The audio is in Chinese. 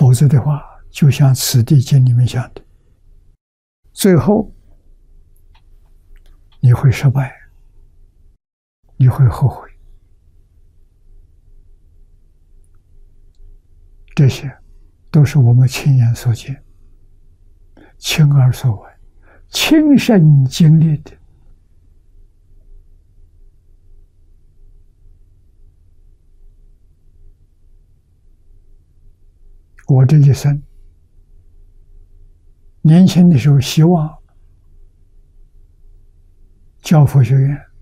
否则的话，就像《此地经》里面讲的，最后你会失败，你会后悔。这些都是我们亲眼所见、亲耳所闻、亲身经历的。我这一生年轻的时候希望教佛学院